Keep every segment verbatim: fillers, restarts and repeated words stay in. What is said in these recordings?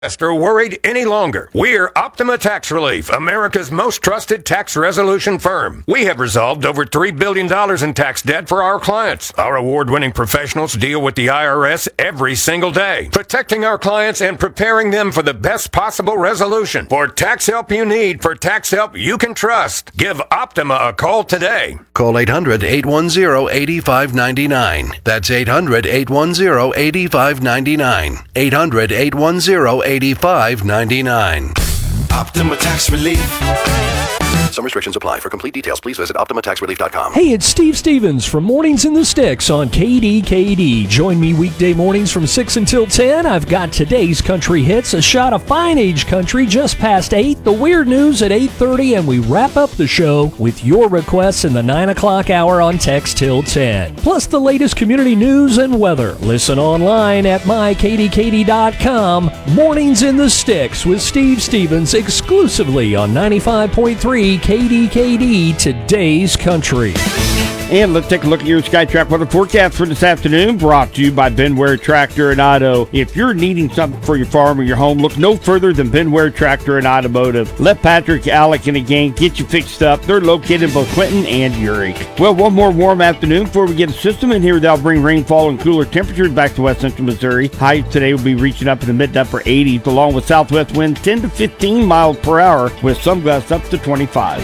Or worried any longer. We're Optima Tax Relief, America's most trusted tax resolution firm. We have resolved over three billion dollars in tax debt for our clients. Our award-winning professionals deal with the I R S every single day, protecting our clients and preparing them for the best possible resolution. For tax help you need, for tax help you can trust, give Optima a call today. Call eight hundred, eight one zero, eight five nine nine. That's eight hundred, eight one zero, eight five nine nine. eight hundred, eight one zero, eight five nine nine. Optima Tax Relief. Some restrictions apply. For complete details, please visit Optima Tax Relief dot com. Hey, it's Steve Stevens from Mornings in the Sticks on K D K D. Join me weekday mornings from six until ten. I've got today's country hits, a shot of fine age country just past eight, the weird news at eight thirty, and we wrap up the show with your requests in the nine o'clock hour on Text Till ten. Plus the latest community news and weather. Listen online at my K D K D dot com. Mornings in the Sticks with Steve Stevens exclusively on ninety-five point three K D K D, today's country. And let's take a look at your SkyTrack weather forecast for this afternoon, brought to you by Ben Ware Tractor and Auto. If you're needing something for your farm or your home, look no further than Ben Ware Tractor and Automotive. Let Patrick, Alec, and the gang get you fixed up. They're located in both Clinton and Uri. Well, one more warm afternoon before we get a system in here that'll bring rainfall and cooler temperatures back to west central Missouri. Highs today will be reaching up in the mid to upper eighties, along with southwest winds ten to fifteen miles per hour, with some gusts up to twenty-five.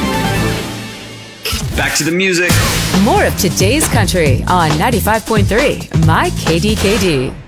Back to the music. More of today's country on ninety-five point three My K D K D.